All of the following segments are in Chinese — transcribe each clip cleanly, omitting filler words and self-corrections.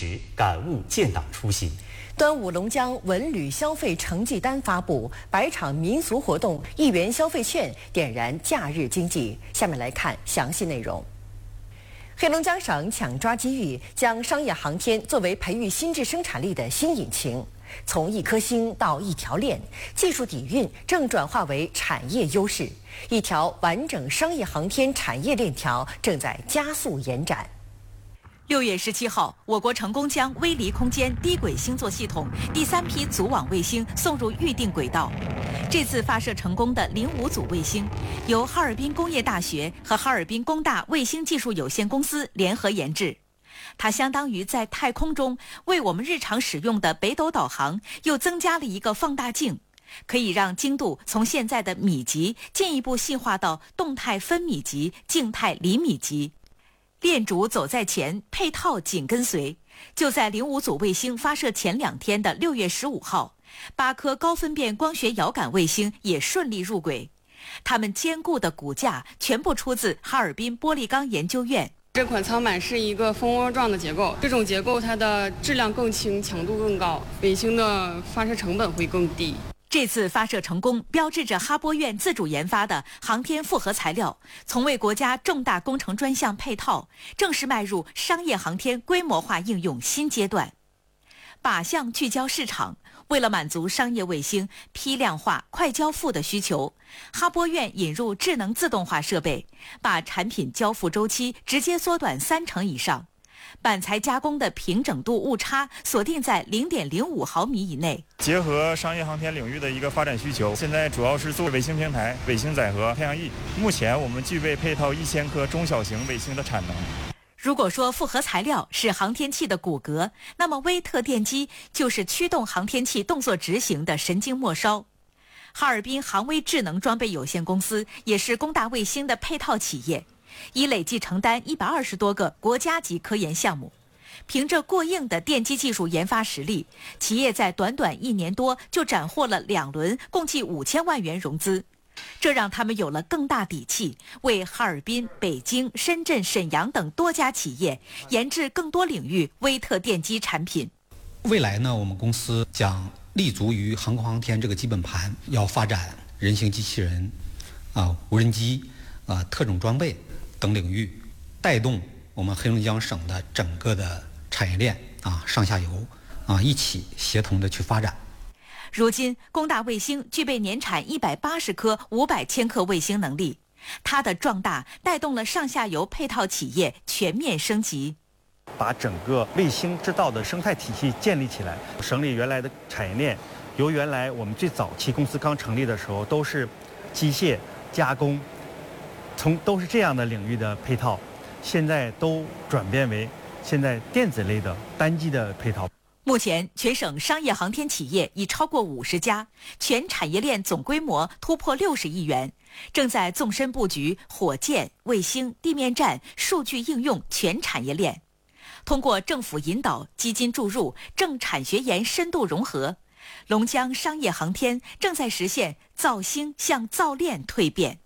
时，感悟建党初心。 端午龙江文旅消费成绩单发布，100场民俗活动，1元消费券点燃假日经济。下面来看详细内容。黑龙江省抢抓机遇，将商业航天作为培育新质生产力的新引擎。从一颗星到一条链，技术底蕴正转化为产业优势，一条完整商业航天产业链条正在加速延展。 6月17号，我国成功将微离空间低轨星座系统第3批组网卫星送入预定轨道。这次发射成功的05组卫星，由哈尔滨工业大学和哈尔滨工大卫星技术有限公司联合研制。它相当于在太空中为我们日常使用的北斗导航又增加了一个放大镜，可以让精度从现在的米级进一步细化到动态分米级、静态厘米级。链主走在前，配套紧跟随。就在05组卫星发射前2天的6月15号，8颗高分辨光学遥感卫星也顺利入轨。它们坚固的骨架全部出自哈尔滨玻璃钢研究院。 这款舱板是一个蜂窝状的结构，这种结构它的质量更轻，强度更高，卫星的发射成本会更低。 这次发射成功，标志着哈玻院自主研发的航天复合材料从为国家重大工程专项配套，正式迈入商业航天规模化应用新阶段。靶向聚焦市场，为了满足商业卫星批量化、快交付的需求，哈玻院引入智能自动化设备，把产品交付周期直接缩短30%以上。板材加工的平整度误差锁定在0.05毫米以内。 结合商业航天领域的一个发展需求，现在主要是做卫星平台、卫星载荷、太阳翼。目前我们具备配套1000颗中小型卫星的产能。 如果说复合材料是航天器的骨骼，那么微特电机就是驱动航天器动作执行的神经末梢。哈尔滨航微智能装备有限公司也是工大卫星的配套企业，已累计承担120多个国家级科研项目。凭着过硬的电机技术研发实力，企业在短短1年多就斩获了2轮共计5000万元融资，这让他们有了更大底气，为哈尔滨、北京、深圳、沈阳等多家企业研制更多领域微特电机产品。 未来呢，我们公司将立足于航空航天这个基本盘，要发展人形机器人、无人机、特种装备等领域，带动我们黑龙江省的整个的产业链上下游一起协同的去发展。 如今，工大卫星具备年产180颗500千克卫星能力，它的壮大带动了上下游配套企业全面升级， 把整个卫星制造的生态体系建立起来。省里原来的产业链，由原来我们最早期公司刚成立的时候都是机械加工，都是这样的领域的配套，现在都转变为现在电子类的单机的配套。 目前，全省商业航天企业已超过50家，全产业链总规模突破60亿元，正在纵深布局火箭、卫星、地面站、数据应用全产业链。通过政府引导、基金注入、政产学研深度融合，龙江商业航天正在实现造星向造链蜕变。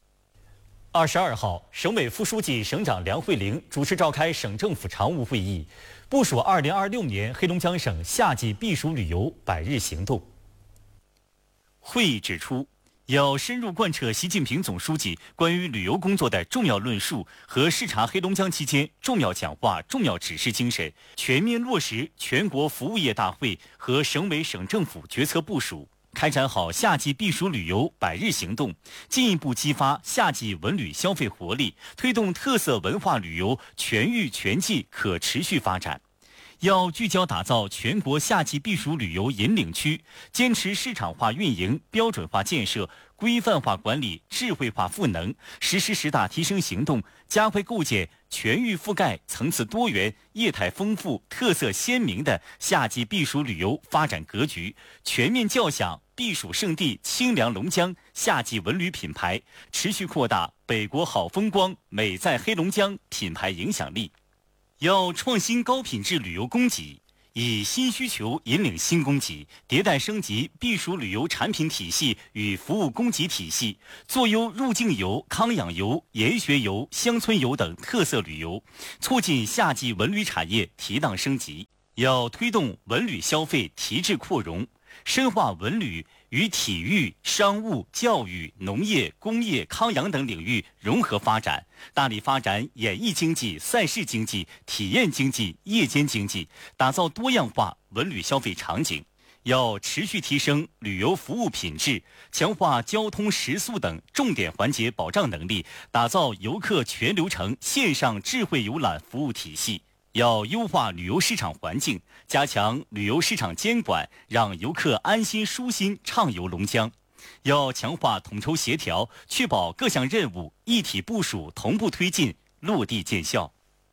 22号，省委副书记、省长梁慧玲主持召开省政府常务会议，部署2026年黑龙江省夏季避暑旅游100日行动。会议指出，要深入贯彻习近平总书记关于旅游工作的重要论述和视察黑龙江期间重要讲话、重要指示精神，全面落实全国服务业大会和省委省政府决策部署，开展好夏季避暑旅游100日行动，进一步激发夏季文旅消费活力，推动特色文化旅游全域全季可持续发展。要聚焦打造全国夏季避暑旅游引领区，坚持市场化运营、标准化建设、规范化管理、智慧化赋能，实施10大提升行动，加快构建全域覆盖、层次多元、业态丰富、特色鲜明的夏季避暑旅游发展格局，全面叫响避暑胜地清凉龙江夏季文旅品牌，持续扩大北国好风光、美在黑龙江品牌影响力。要创新高品质旅游供给， 以新需求引领新供给，迭代升级避暑旅游产品体系与服务供给体系，做优入境游、康养游、研学游、乡村游等特色旅游，促进夏季文旅产业提档升级。要推动文旅消费提质扩容，深化文旅与体育、商务、教育、农业、工业、康养等领域融合发展，大力发展演艺经济、赛事经济、体验经济、夜间经济，打造多样化文旅消费场景。要持续提升旅游服务品质，强化交通食宿等重点环节保障能力，打造游客全流程线上智慧游览服务体系。要优化旅游市场环境，加强旅游市场监管，让游客安心舒心畅游龙江。要强化统筹协调，确保各项任务一体部署、同步推进、落地见效。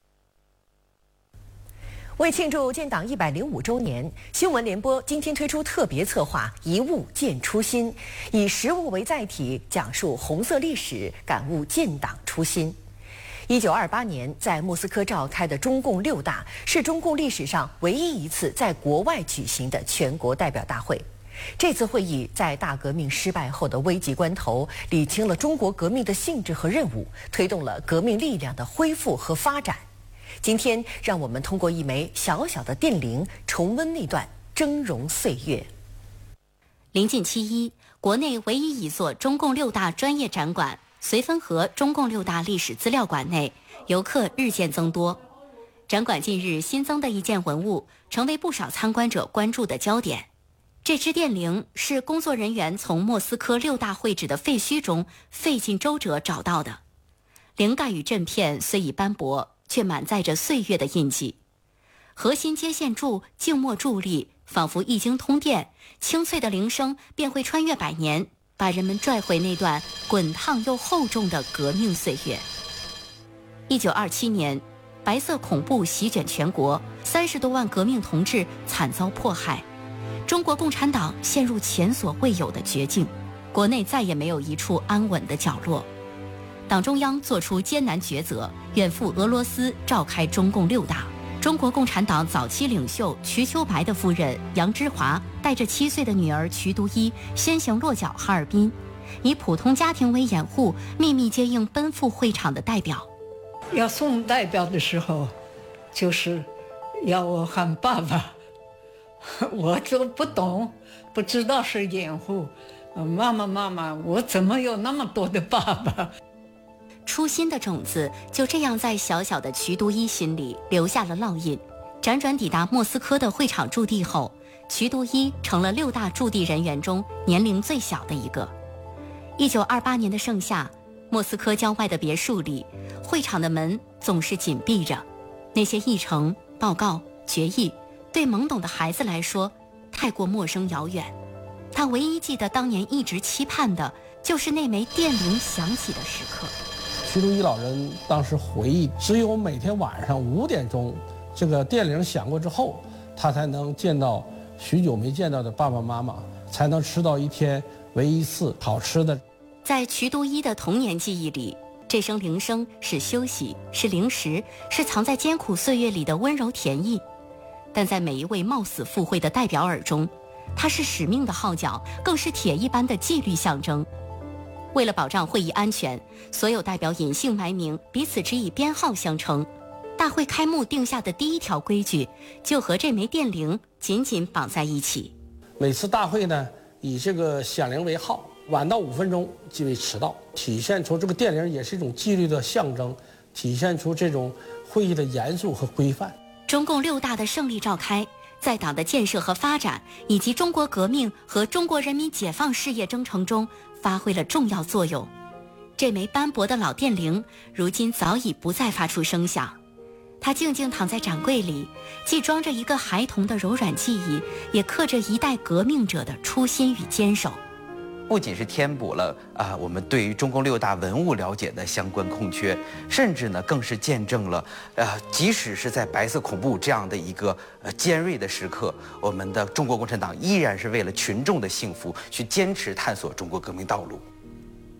为庆祝建党105周年，新闻联播今天推出特别策划“一物见初心”，以实物为载体，讲述红色历史，感悟建党初心。1928年在莫斯科召开的中共6大是中共历史上唯一一次在国外举行的全国代表大会。这次会议在大革命失败后的危急关头，理清了中国革命的性质和任务，推动了革命力量的恢复和发展。今天，让我们通过一枚小小的电铃，重温那段峥嵘岁月。 临近7·1，国内唯一一座中共6大专业展馆绥芬河中共6大历史资料馆内，游客日渐增多。展馆近日新增的一件文物，成为不少参观者关注的焦点。这只电铃是工作人员从莫斯科6大会址的废墟中费尽周折找到的。铃盖与振片虽已斑驳，却满载着岁月的印记。核心接线柱静默伫立，仿佛一经通电，清脆的铃声便会穿越100年，把人们拽回那段滚烫又厚重的革命岁月。1927年，白色恐怖席卷全国，30多万革命同志惨遭迫害，中国共产党陷入前所未有的绝境，国内再也没有一处安稳的角落。党中央做出艰难抉择，远赴俄罗斯召开中共6大。中国共产党早期领袖瞿秋白的夫人杨之华带着7岁的女儿瞿都伊先行落脚哈尔滨，以普通家庭为掩护，秘密接应奔赴会场的代表。 要送代表的时候，就是要我喊爸爸，我就不懂，不知道是掩护。妈妈，我怎么有那么多的爸爸？ 初心的种子就这样在小小的瞿都伊心里留下了烙印。辗转抵达莫斯科的会场驻地后，瞿都伊成了6大驻地人员中年龄最小的一个。1928年的盛夏，莫斯科郊外的别墅里，会场的门总是紧闭着。那些议程、报告、决议，对懵懂的孩子来说太过陌生遥远。他唯一记得当年一直期盼的，就是那枚电铃响起的时刻。 瞿都伊老人当时回忆，只有每天晚上5点钟，这个电铃响过之后，他才能见到许久没见到的爸爸妈妈，才能吃到一天唯一一次好吃的。 在瞿都伊的童年记忆里，这声铃声是休息，是零食，是藏在艰苦岁月里的温柔甜意。但在每一位冒死赴会的代表耳中，它是使命的号角，更是铁一般的纪律象征。为了保障会议安全，所有代表隐姓埋名，彼此只以编号相称。大会开幕定下的第一条规矩，就和这枚电铃紧紧绑在一起。 每次大会呢，以这个响铃为号，晚到5分钟即为迟到，体现出这个电铃也是一种纪律的象征，体现出这种会议的严肃和规范。 中共6大的胜利召开，在党的建设和发展，以及中国革命和中国人民解放事业征程中发挥了重要作用。这枚斑驳的老电铃如今早已不再发出声响，它静静躺在展柜里，既装着一个孩童的柔软记忆，也刻着一代革命者的初心与坚守。 不仅是填补了我们对于中共6大文物了解的相关空缺，甚至呢更是见证了即使是在白色恐怖这样的一个尖锐的时刻，我们的中国共产党依然是为了群众的幸福去坚持探索中国革命道路。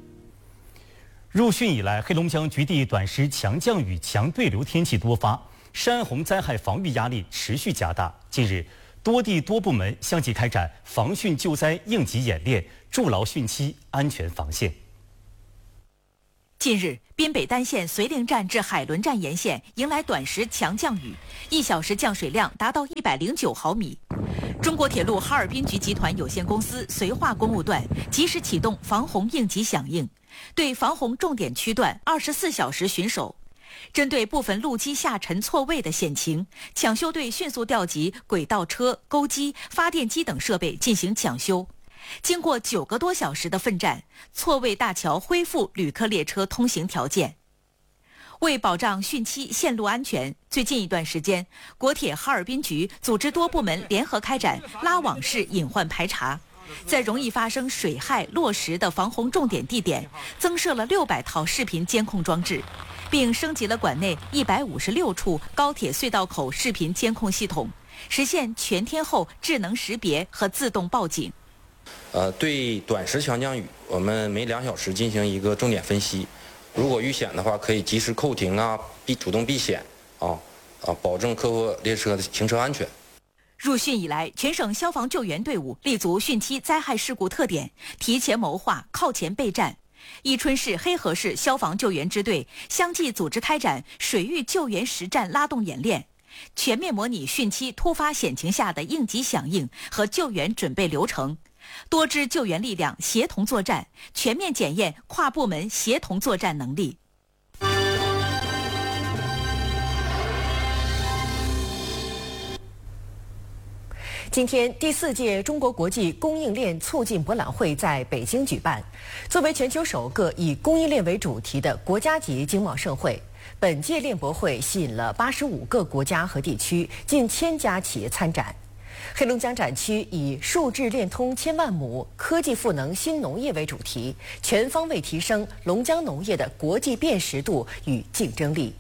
入汛以来，黑龙江局地短时强降雨、强对流天气多发。 山洪灾害防御压力持续加大。近日，多地多部门相继开展防汛救灾应急演练，筑牢汛期安全防线。 近日，滨北单线绥宁站至海伦站沿线迎来短时强降雨，1小时降水量达到109毫米。中国铁路哈尔滨局集团有限公司绥化公路段及时启动防洪应急响应，对防洪重点区段24小时巡守。针对部分路基下沉错位的险情，抢修队迅速调集轨道车、钩机、发电机等设备进行抢修。经过9个多小时的奋战，错位大桥恢复旅客列车通行条件。为保障汛期线路安全，最近一段时间，国铁哈尔滨局组织多部门联合开展拉网式隐患排查，在容易发生水害落石的防洪重点地点，增设了600套视频监控装置，并升级了馆内156处高铁隧道口视频监控系统，实现全天候智能识别和自动报警。 对短时强降雨，我们每2小时进行一个重点分析，如果遇险的话，可以及时扣停主动避险保证客货列车的行车安全。 入汛以来，全省消防救援队伍立足汛期灾害事故特点，提前谋划，靠前备战。伊春市、黑河市消防救援支队相继组织开展水域救援实战拉动演练，全面模拟汛期突发险情下的应急响应和救援准备流程。多支救援力量协同作战，全面检验跨部门协同作战能力。 今天，第4届中国国际供应链促进博览会在北京举办。作为全球首个以供应链为主题的国家级经贸盛会，本届链博会吸引了85个国家和地区近1000家企业参展。黑龙江展区以数智链通千万亩、科技赋能新农业为主题，全方位提升龙江农业的国际辨识度与竞争力。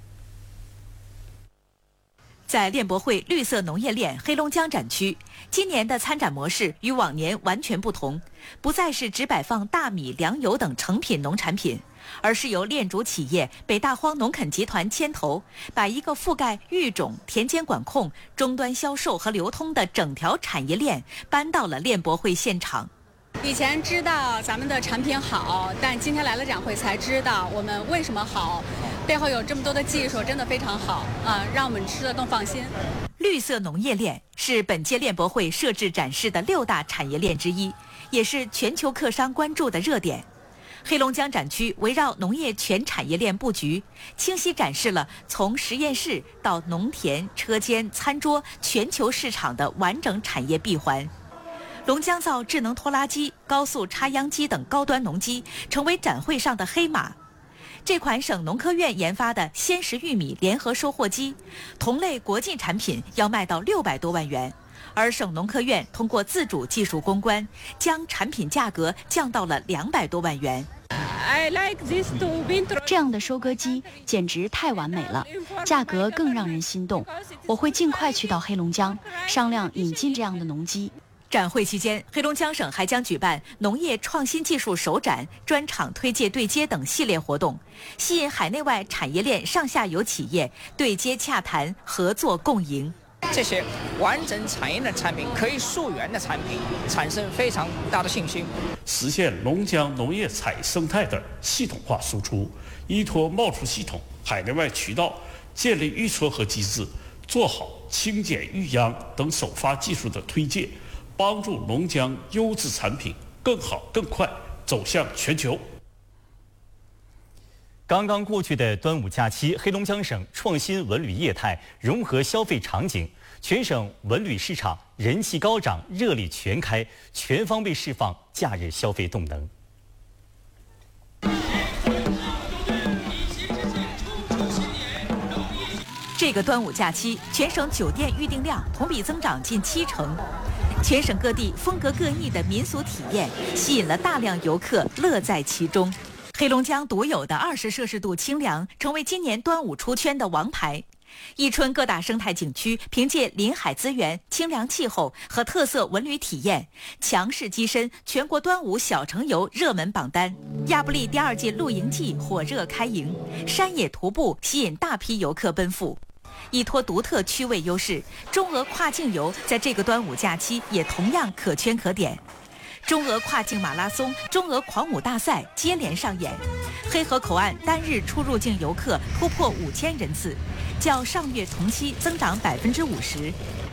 在链博会绿色农业链黑龙江展区，今年的参展模式与往年完全不同，不再是只摆放大米、粮油等成品农产品，而是由链主企业北大荒农垦集团牵头，把一个覆盖育种、田间管控、终端销售和流通的整条产业链搬到了链博会现场。 以前知道咱们的产品好，但今天来了展会才知道我们为什么好，背后有这么多的技术，真的非常好让我们吃得更放心。 绿色农业链是本届链博会设置展示的6大产业链之一，也是全球客商关注的热点。黑龙江展区围绕农业全产业链布局，清晰展示了从实验室到农田、车间、餐桌全球市场的完整产业闭环。龙江造智能拖拉机、高速插秧机等高端农机成为展会上的黑马。这款省农科院研发的鲜食玉米联合收获机，同类国际产品要卖到600多万元，而省农科院通过自主技术攻关，将产品价格降到了200多万元。 这样的收割机简直太完美了，价格更让人心动。我会尽快去到黑龙江商量引进这样的农机。 展会期间，黑龙江省还将举办农业创新技术首展、专场推介对接等系列活动，吸引海内外产业链上下游企业对接洽谈、合作共赢。 这些完整产业的产品、可以溯源的产品，产生非常大的信心， 实现龙江农业产生态的系统化输出，依托贸出系统、海内外渠道，建立预撮合机制，做好清检育秧等首发技术的推介，帮助龙江优质产品更好更快走向全球。 刚刚过去的端午假期，黑龙江省创新文旅业态，融合消费场景，全省文旅市场人气高涨，热力全开，全方位释放假日消费动能。 这个端午假期，全省酒店预订量同比增长近70%。全省各地风格各异的民俗体验，吸引了大量游客乐在其中。黑龙江独有的20摄氏度清凉，成为今年端午出圈的王牌。伊春各大生态景区凭借临海资源、清凉气候和特色文旅体验，强势跻身全国端午小城游热门榜单。亚布力第2届露营季火热开营，山野徒步吸引大批游客奔赴。 依托独特区位优势，中俄跨境游在这个端午假期也同样可圈可点。中俄跨境马拉松、中俄狂舞大赛接连上演，黑河口岸单日出入境游客突破5000人次，较上月同期增长50%。